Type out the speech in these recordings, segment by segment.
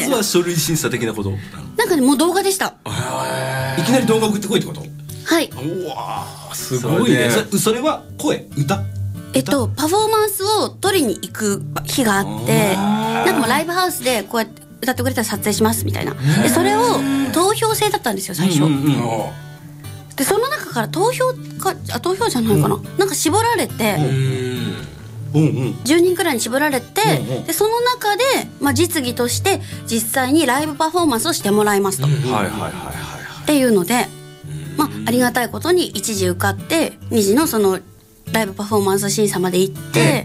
まずは書類審査的なことなんかね、もう動画でした。 いきなり動画送ってこいってこと？ はい。 うわー、すごいね。それは声、歌？ パフォーマンスを撮りに行く日があって、なんかもうライブハウスでこうやって歌ってくれたら撮影しますみたいな。でそれを投票制だったんですよ最初。でその中から投票じゃないかな、なんか絞られて、10人くらいに絞られて、でその中で、実技として実際にライブパフォーマンスをしてもらいますと、っていうので、ありがたいことに一次受かって二次のそのライブパフォーマンス審査まで行って、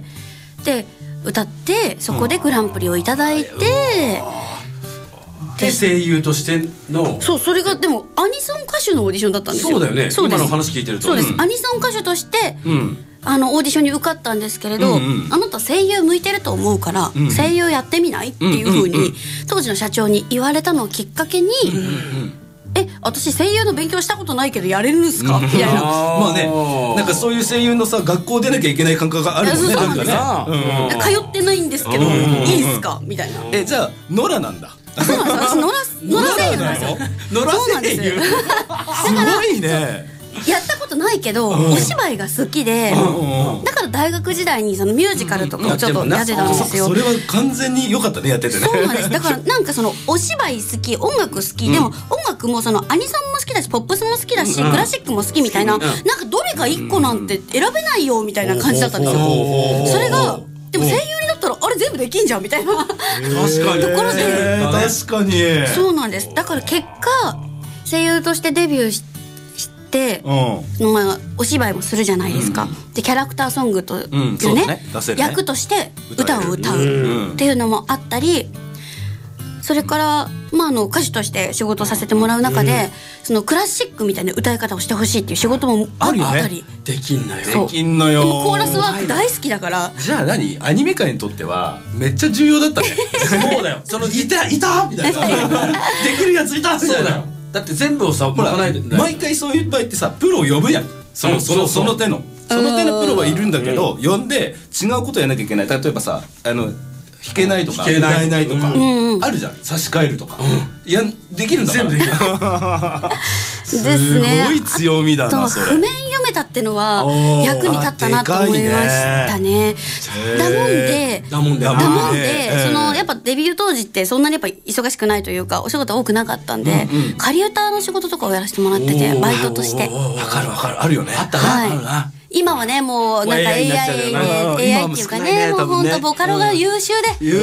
で歌ってそこでグランプリをいただいて、 で声優としての、 それがでもアニソン歌手のオーディションだったんですよ。 そうだよね。今の話聞いてるとそうです、アニソン歌手として、オーディションに受かったんですけれど、あなた声優向いてると思うから、声優やってみないっていう風に当時の社長に言われたのをきっかけに、私声優の勉強したことないけどやれるんですかみたいな。 まあね、なんかそういう声優のさ、学校出なきゃいけない感覚があるもんね。なんかね、 通ってないんですけどいいですかみたいな。 じゃあノラなんだ。 そうなんです。私ノラ声優なんですよ。 ノラ声優。すごいね。 やったことないけど、お芝居が好きで、だから大学時代にそのミュージカルとかをちょっとやってたんですよ。 それは完全に良かったね、やっててね。 そうなんです。だからなんかそのお芝居好き、音楽好き、でも音楽もそのアニソンも好きだし、ポップスも好きだし、クラシックも好きみたいな、なんかどれか一個なんて選べないよみたいな感じだったんですよ。それがでも声優になったらあれ全部できんじゃんみたいなところで、 確かにそうなんです。だから結果声優としてデビューしてお芝居もするじゃないですか。でキャラクターソングというね、役として歌を歌うっていうのもあったり、それから歌手として仕事をさせてもらう中で、そのクラシックみたいな歌い方をしてほしいっていう仕事もあったり、 できんのよ。 できんのよ。 でもコーラスワーク大好きだから。 じゃあ何、アニメ界にとってはめっちゃ重要だったね。 そうだよ。 そのいたみたいな、できるやついたみたいな。 そうだよ。だって全部をさ、ほら毎回そういう場合ってさ、プロを呼ぶやん。その手のプロはいるんだけど、呼んで違うことやらなきゃいけない。例えばさ、弾けないとか歌えないとかあるじゃん。差し替えるとかできるんだから。全部できる。すごい強みだなそれ。 譜面読めたってのは役に立ったなと思いましたね。だもんでそのやっぱデビュー当時ってそんなにやっぱ忙しくないというか、お仕事多くなかったんで、仮歌の仕事とかをやらせてもらってて、バイトとして。 わかるあるよね。 あったな。 今はね、もうなんか AI っていうかね、もうほんとボカロが優秀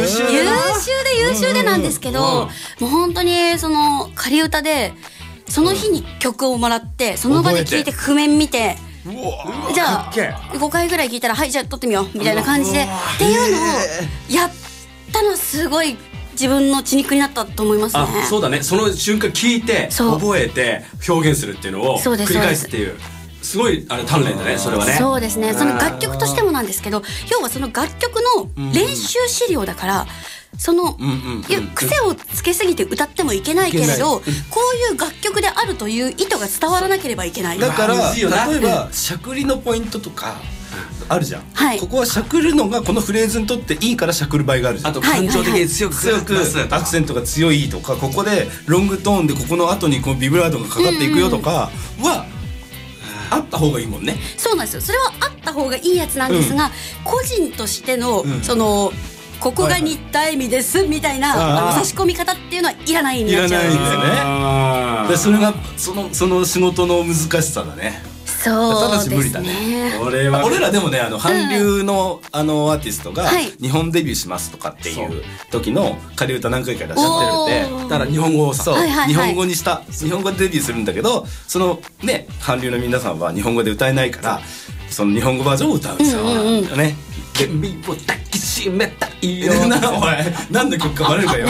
でなんですけど、もう本当にその仮歌でその日に曲をもらって、その場で聴いて譜面見て、じゃあ5回ぐらい聴いたらはいじゃあ撮ってみようみたいな感じでっていうのをやったのはすごい自分の血肉になったと思いますね。 そうだね。その瞬間聞いて覚えて表現するっていうのを繰り返すっていう。すごい鍛錬だね、それはね。 そうですね。その楽曲としてもなんですけど、要はその楽曲の練習資料だから、その癖をつけすぎて歌ってもいけないけれど、こういう楽曲であるという意図が伝わらなければいけない。 だから例えばしゃくりのポイントとかあるじゃん。ここはしゃくるのがこのフレーズにとっていいからしゃくる場合があるじゃん。 あと感情的に強くアクセントが強いとか、ここでロングトーンでここの後にこうビブラートがかかっていくよとかはあった方がいいもんね。 そうなんですよ。それはあった方がいいやつなんですが、個人としてのそのここが新田恵美ですみたいな差し込み方っていうのはいらないんだよね。 でそれがその仕事の難しさだね。 そうですね。無理だね。俺らでもね、韓流のアーティストが日本デビューしますとかっていう時の仮歌何回かいらっしゃってるんで、だから日本語をさ、日本語にした日本語でデビューするんだけど、そのね韓流の皆さんは日本語で歌えないから、その日本語バージョンを歌うんですよね。 君を抱きしめたいよ。 おい、何の曲かバレるかよ。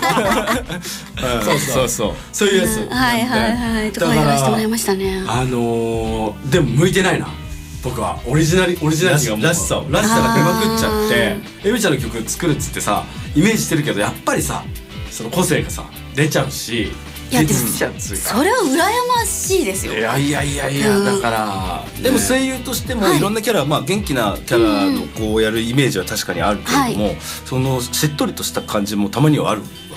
そういうやつ。 とかやらせてもらいましたね。 でも向いてないな。僕はオリジナリティがもうらしさが出まくっちゃって、エミちゃんの曲作るっつってさイメージしてるけど、やっぱりさその個性がさ出ちゃうし。 いやでもそれは羨ましいですよ。 いやだからでも声優としてもいろんなキャラ、元気なキャラのこうやるイメージは確かにあるけれども、そのしっとりとした感じもたまにはある。